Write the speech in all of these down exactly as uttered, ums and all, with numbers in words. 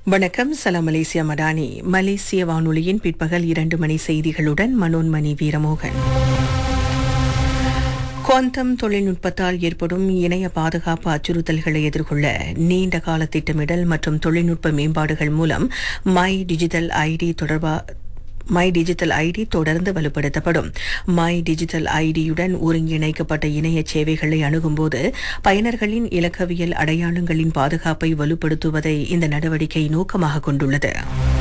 வணக்கம். சலாம் மலேசியா மடானி. மலேசிய வானொலியின் பிற்பகல் இரண்டு மணி செய்திகளுடன் மனோன்மணி வீரமோகன். குவாண்டம் தொழில்நுட்பத்தால் ஏற்படும் இணைய பாதுகாப்பு அச்சுறுத்தல்களை எதிர்கொள்ள நீண்ட கால திட்டமிடல் மற்றும் தொழில்நுட்ப மேம்பாடுகள் மூலம் மை டிஜிட்டல் ஐடி தொடர்பாக மை டிஜிட்டல் ஐடி தொடர்ந்து வலுப்படுத்தப்படும். மை டிஜிட்டல் ஐடியுடன் ஒருங்கிணைக்கப்பட்ட இணைய சேவைகளை அணுகும்போது பயனர்களின் இலக்கவியல் அடையாளங்களின் பாதுகாப்பை வலுப்படுத்துவதை இந்த நடவடிக்கை நோக்கமாக கொண்டுள்ளது.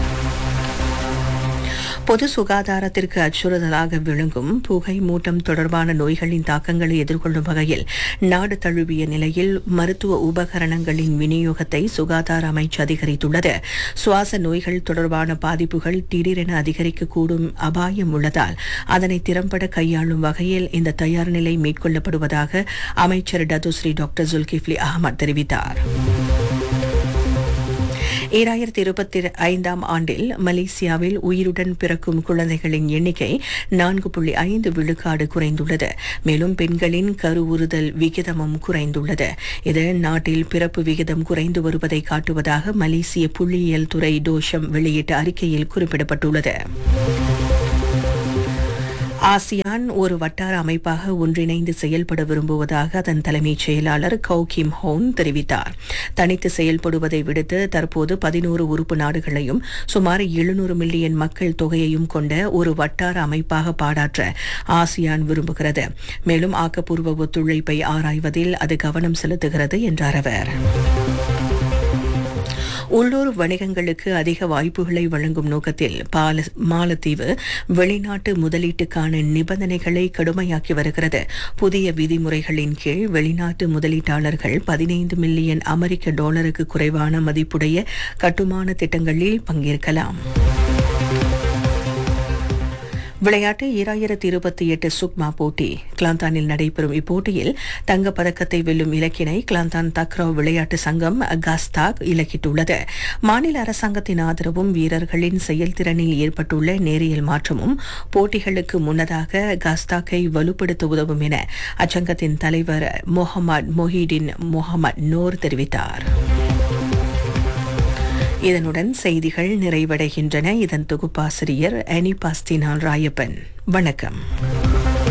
பொது சுகாதாரத்திற்கு அச்சுறுத்தலாக விளங்கும் புகை மூட்டம் தொடர்பான நோய்களின் தாக்கங்களை எதிர்கொள்ளும் வகையில் நாடு தழுவிய நிலையில் மருத்துவ உபகரணங்களின் விநியோகத்தை சுகாதார அமைச்சு அதிகரித்துள்ளது. சுவாச நோய்கள் தொடர்பான பாதிப்புகள் திடீரென அதிகரிக்கக்கூடும் அபாயம் உள்ளதால் அதனை திறம்பட கையாளும் வகையில் இந்த தயார் நிலை மேற்கொள்ளப்படுவதாக அமைச்சர் டத்துஸ்ரீ டாக்டர் ஜுல்கிஃப்லி அஹ்மத் தெரிவித்தார். ஈராயிரத்தி இருபத்தி ஐந்தாம் ஆண்டில் மலேசியாவில் உயிருடன் பிறக்கும் குழந்தைகளின் எண்ணிக்கை நான்கு புள்ளி ஐந்து விழுக்காடு குறைந்துள்ளது. மேலும் பெண்களின் கருவுறுதல் விகிதமும் குறைந்துள்ளது. இது நாட்டில் பிறப்பு விகிதம் குறைந்து வருவதை காட்டுவதாக மலேசிய புள்ளியியல் துறை டோஷம் வெளியிட்ட அறிக்கையில் குறிப்பிடப்பட்டுள்ளது. ஆசியான் ஒரு வட்டார அமைப்பாக ஒன்றிணைந்து செயல்பட விரும்புவதாக அதன் தலைமைச் செயலாளர் கோ கிம் ஹோன் தெரிவித்தார். தனித்து செயல்படுவதை விடுத்து தற்போது பதினோரு உறுப்பு நாடுகளையும் சுமார் எழுநூறு மில்லியன் மக்கள் தொகையையும் கொண்ட ஒரு வட்டார அமைப்பாக பாடாற்ற ஆசியான் விரும்புகிறது. மேலும் ஆக்கப்பூர்வ ஒத்துழைப்பை ஆராய்வதில் அது கவனம் செலுத்துகிறது என்றார் அவர். உள்ளூர் வணிகங்களுக்கு அதிக வாய்ப்புகளை வழங்கும் நோக்கத்தில் மாலத்தீவு வெளிநாட்டு முதலீட்டுக்கான நிபந்தனைகளை கடுமையாக்கி வருகிறது. புதிய விதிமுறைகளின் கீழ் வெளிநாட்டு முதலீட்டாளர்கள் பதினைந்து மில்லியன் அமெரிக்க டாலருக்கு குறைவான மதிப்புடைய கட்டுமான திட்டங்களில் பங்கேற்கலாம். விளையாட்டு. ஈராயிரத்தி இருபத்தி எட்டு சுக்மா போட்டி கிளாந்தானில் நடைபெறும் இப்போட்டியில் தங்கப்பதக்கத்தை வெல்லும் இலக்கினை கிளாந்தான் தக்ராவ் விளையாட்டு சங்கம் காஸ்தாக் இலக்கிட்டுள்ளது. மாநில அரசாங்கத்தின் ஆதரவும் வீரர்களின் செயல்திறனில் ஏற்பட்டுள்ள நேரியல் மாற்றமும் போட்டிகளுக்கு முன்னதாக காஸ்தாக்கை வலுப்படுத்த உதவும் என அச்சங்கத்தின் தலைவர் முகமது மொஹிடின் முகமது நூர் தெரிவித்தார். இதனுடன் செய்திகள் நிறைவடைகின்றன. இதன் தொகுப்பாசிரியர் அனிபாஸ்தினால் ராயப்பன். வணக்கம்.